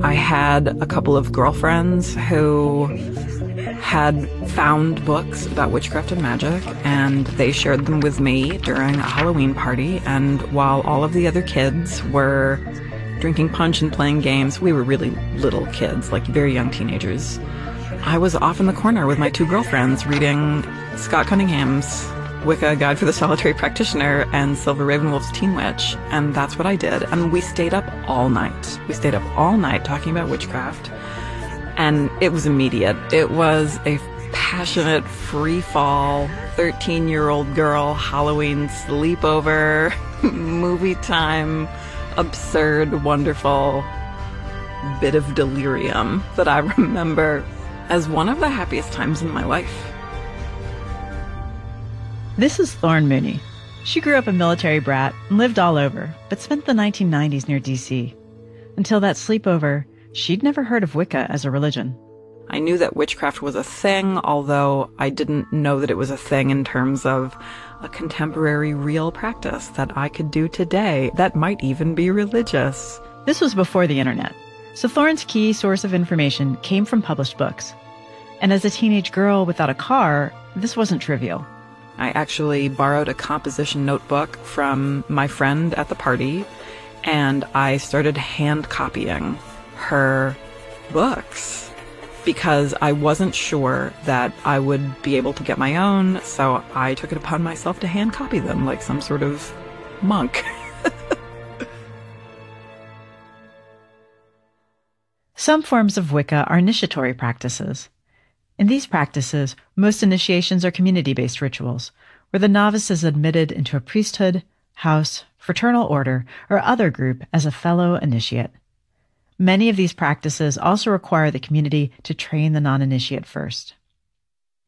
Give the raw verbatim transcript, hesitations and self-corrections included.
I had a couple of girlfriends who had found books about witchcraft and magic, and they shared them with me during a Halloween party. And while all of the other kids were drinking punch and playing games, we were really little kids, like very young teenagers, I was off in the corner with my two girlfriends reading Scott Cunningham's Wicca Guide for the Solitary Practitioner and Silver Ravenwolf's Teen Witch, and that's what I did. And we stayed up all night. We stayed up all night talking about witchcraft, and it was immediate. It was a passionate, free-fall, thirteen-year-old girl Halloween sleepover, movie time, absurd, wonderful bit of delirium that I remember as one of the happiest times in my life. This is Thorn Mooney. She grew up a military brat and lived all over, but spent the nineteen nineties near D C. Until that sleepover, she'd never heard of Wicca as a religion. I knew that witchcraft was a thing, although I didn't know that it was a thing in terms of a contemporary real practice that I could do today that might even be religious. This was before the internet, so Thorn's key source of information came from published books. And as a teenage girl without a car, this wasn't trivial. I actually borrowed a composition notebook from my friend at the party, and I started hand copying her books because I wasn't sure that I would be able to get my own, so I took it upon myself to hand copy them like some sort of monk. Some forms of Wicca are initiatory practices. In these practices, most initiations are community-based rituals, where the novice is admitted into a priesthood, house, fraternal order, or other group as a fellow initiate. Many of these practices also require the community to train the non-initiate first.